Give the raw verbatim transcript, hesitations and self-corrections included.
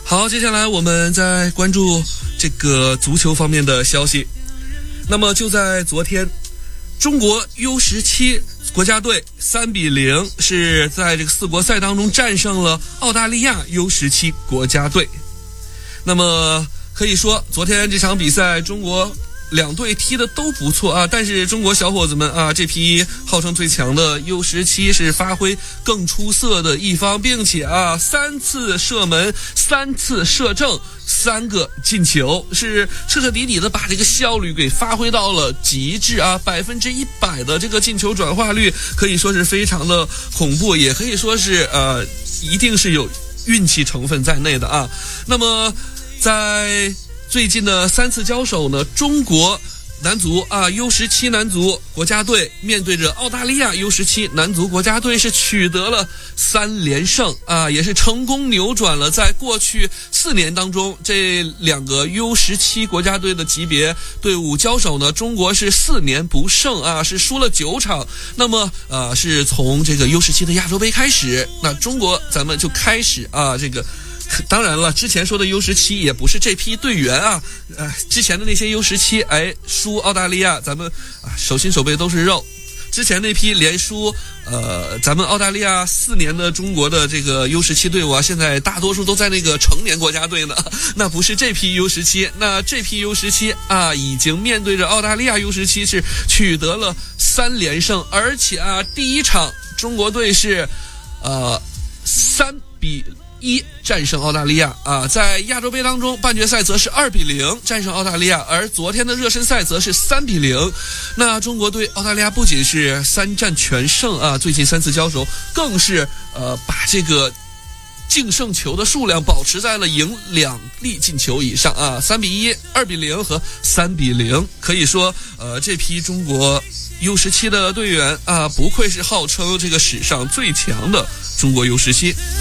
好，接下来我们再关注这个足球方面的消息。那么就在昨天，中国 U 十七 国家队三比零是在这个四国赛当中战胜了澳大利亚 U 十七 国家队。那么可以说昨天这场比赛中国两队踢的都不错啊，但是中国小伙子们啊，这批号称最强的 U 十七 是发挥更出色的一方，并且啊三次射门，三次射正，三个进球，是彻彻底底的把这个效率给发挥到了极致啊，百分之一百的这个进球转化率，可以说是非常的恐怖，也可以说是呃一定是有运气成分在内的啊。那么在最近的三次交手呢，中国男足啊 U 十七 男足国家队面对着澳大利亚 U 十七 男足国家队是取得了三连胜啊，也是成功扭转了在过去四年当中这两个 U 十七 国家队的级别队伍交手呢，中国是四年不胜啊，是输了九场。那么呃是从这个 U 十七 的亚洲杯开始，那中国咱们就开始啊这个。当然了，之前说的 U 十七 也不是这批队员啊，呃，之前的那些 U 十七，哎，输澳大利亚，咱们啊手心手背都是肉。之前那批连输，呃，咱们澳大利亚四年的中国的这个 U 十七 队伍啊，现在大多数都在那个成年国家队呢，那不是这批 U 十七，那这批 U 十七 啊，已经面对着澳大利亚 U 十七 是取得了三连胜，而且啊，第一场中国队是，呃，三比。一战胜澳大利亚啊，在亚洲杯当中半决赛则是二比零战胜澳大利亚，而昨天的热身赛则是三比零。那中国对澳大利亚不仅是三战全胜啊，最近三次交手更是呃把这个净胜球的数量保持在了赢两粒进球以上啊，三比一、二比零和三比零，可以说呃这批中国 U 十七 的队员啊，不愧是号称这个史上最强的中国 U 十七。